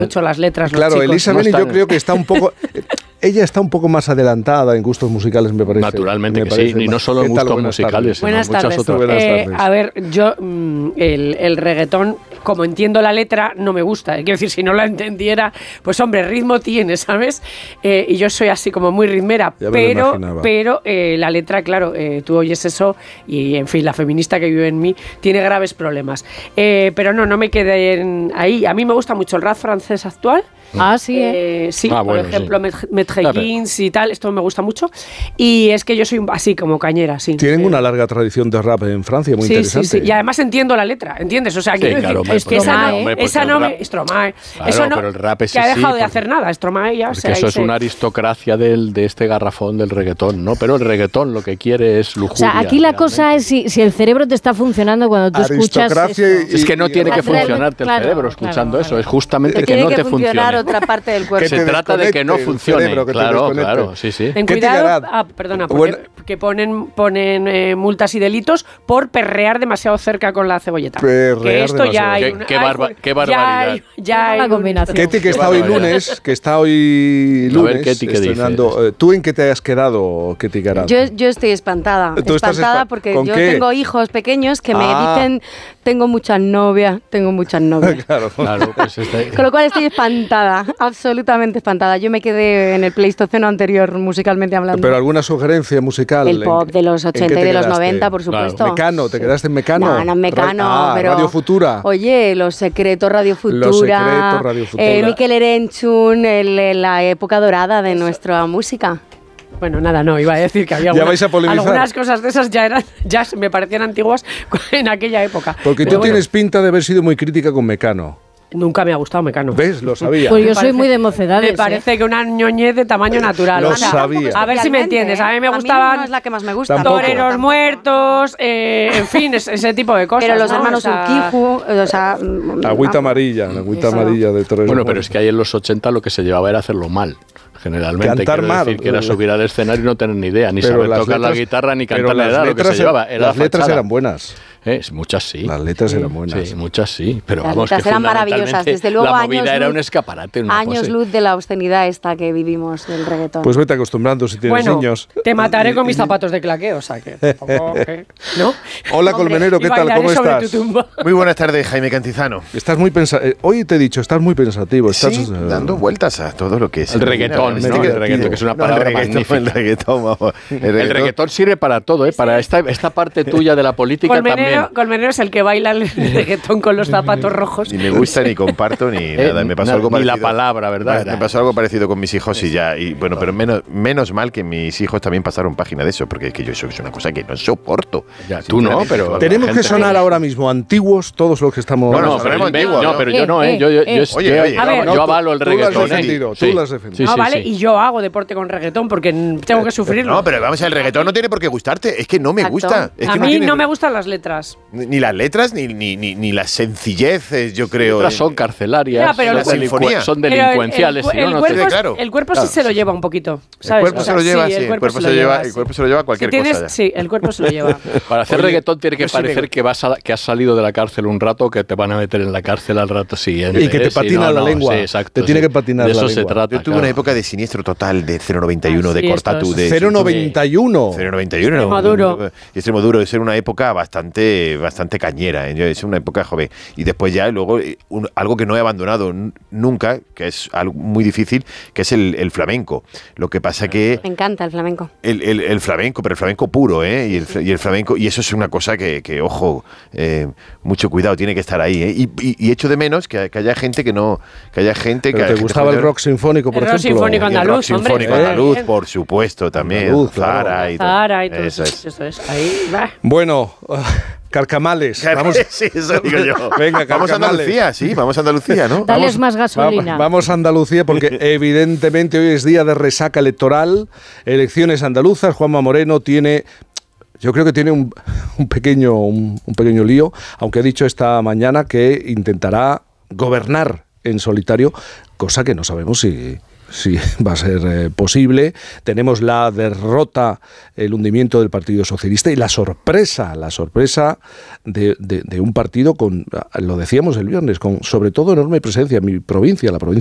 mucho las letras. Claro, los chicos. Elisa Beni yo creo que está un poco... Ella está un poco más adelantada en gustos musicales, me parece. Naturalmente que sí, y no solo en gustos musicales, sino buenas muchas tardes. otras tardes. A ver, yo el reggaetón, como entiendo la letra, no me gusta. Quiero decir, si no la entendiera, pues hombre, ritmo tiene, ¿sabes? Y yo soy así como muy ritmera, pero la letra, claro, tú oyes eso y, en fin, la feminista que vive en mí tiene graves problemas. Pero no me quedé ahí. A mí me gusta mucho el rap francés actual. Sí, sí, por ejemplo, Maître Gims y tal, esto me gusta mucho. Y es que yo soy así como cañera, sí. Tienen una larga tradición de rap en Francia, muy interesante. Sí. Y además entiendo la letra, ¿entiendes? O sea, quiero decir, es que esa no me... Stromae. Claro, eso no, pero el rap es que ha dejado de hacer nada, Stromae ya. Porque eso es una aristocracia de este garrafón del reggaetón, ¿no? Pero el reggaetón lo que quiere es lujuria. O sea, aquí la cosa es si el cerebro te está funcionando cuando tú escuchas eso. Es que no tiene que funcionarte el cerebro escuchando eso, es justamente que no te funcione. Otra parte del cuerpo. Se trata de que no funcione. Claro, sí. Ten cuidado, perdona, porque ponen multas y delitos por perrear demasiado cerca con la cebolleta. Que esto ya hay qué barbaridad. Ya hay una combinación. Ketty, que está hoy lunes, a ver, Ketty, ¿qué dices? ¿Tú en qué te has quedado, Ketty Garado? Yo estoy espantada. Espantada porque yo tengo hijos pequeños que me dicen tengo muchas novias. Claro, pues con lo cual estoy espantada, absolutamente espantada. Yo me quedé en el Pleistoceno anterior, musicalmente hablando. Pero alguna sugerencia musical. El pop de los 80 y de los 90, por supuesto. Claro. Mecano, ¿te quedaste en Mecano? No, en Mecano, pero... Radio Futura. Oye, Los Secretos, Radio Futura. Mikel Erenchun, la época dorada de nuestra música. Bueno, nada, no, iba a decir que había algunas cosas de esas ya me parecían antiguas en aquella época. Porque tú tienes pinta de haber sido muy crítica con Mecano. Nunca me ha gustado Mecano. ¿Ves? Lo sabía. Pues yo soy muy de mocedades. Me parece que una ñoñez de tamaño natural. Lo sabía. A ver si me entiendes. A mí me gustaban... no es la que más me gusta. Toreros muertos, en fin, ese tipo de cosas. Pero los hermanos Urquijo, o sea... Agüita amarilla de toreros. Bueno, pero es que ahí en los 80 lo que se llevaba era hacerlo mal. Generalmente, cantar mal, decir que era subir al escenario y no tener ni idea, ni saber tocar la guitarra, ni cantar la edad, lo que se llevaba. Las letras eran buenas. Muchas sí. Las letras eran buenas. Sí, muchas sí. Pero las vamos, que letras eran maravillosas. Desde luego, la movida era un escaparate. Años luz de la obscenidad esta que vivimos del reggaetón. Pues vete acostumbrando si tienes niños. Te mataré con mis zapatos de claqué, o sea que... ¿no? Hola, Colmenero, ¿qué tal? ¿Cómo estás? Muy buenas tardes, Jaime Cantizano. Estás muy hoy te he dicho, estás muy pensativo. Estás dando vueltas a todo lo que es el reggaetón, ¿no? El reggaetón, que es una palabra magnífica. El reggaetón sirve para todo, para esta parte tuya de la política también. Colmenero es el que baila el reggaetón con los zapatos rojos. Ni me gusta, ni comparto, ni nada. Me pasó algo parecido. Ni la palabra, ¿verdad? Me pasó algo parecido con mis hijos y ya. Y bueno, pero menos mal que mis hijos también pasaron página de eso, porque es que yo eso es una cosa que no soporto. Ya, tú no, pero... Tenemos que sonar ahora mismo antiguos todos los que estamos... No, pero yo no, yo avalo el reggaetón. Tú lo has defendido. No, vale, y yo hago deporte con reggaetón porque tengo que sufrirlo. No, pero vamos a ver, el reggaetón no tiene por qué gustarte. Es que no me gusta. A mí no me gustan las letras. Ni las letras, ni las sencilleces, yo creo. Las son carcelarias, son delincuenciales. El cuerpo sí se lo lleva un poquito. El cuerpo se lo lleva, sí. El cuerpo se lo lleva cualquier cosa. Sí, el cuerpo se lo lleva. Para hacer reggaetón tiene que parecer que has salido de la cárcel un rato, que te van a meter en la cárcel al rato siguiente. Y que te patina la lengua. Sí, exacto. Te tiene que patinar la lengua. De eso se trata. Yo tuve una época de siniestro total, de 091, de Cortatu. 091. 091. Extremo duro. Es una época bastante cañera. Es una época joven. Y después ya, luego, algo que no he abandonado nunca, que es algo muy difícil, que es el flamenco. Lo que pasa que... Me encanta el flamenco. El flamenco, pero el flamenco puro, ¿eh? Y el flamenco... Y eso es una cosa que ojo, mucho cuidado, tiene que estar ahí, ¿eh? Y echo de menos que haya gente que no... Que haya gente ¿Pero que... ¿Te gustaba el rock sinfónico, por ejemplo? El rock sinfónico andaluz, el rock sinfónico andaluz, por supuesto, también. Andaluz, Zara y todo. Zara y todo eso es. Ahí va. Bueno... Carcamales. Vamos, sí, eso digo yo. Venga, vamos a Andalucía, sí, vamos a Andalucía, ¿no? Dales más gasolina. Vamos a Andalucía porque evidentemente hoy es día de resaca electoral, elecciones andaluzas. Juanma Moreno tiene... Yo creo que tiene un pequeño lío, aunque ha dicho esta mañana que intentará gobernar en solitario, cosa que no sabemos si si va a ser posible. Tenemos la derrota, el hundimiento del Partido Socialista y la sorpresa de un partido con, lo decíamos el viernes, con sobre todo enorme presencia en mi provincia, la provincia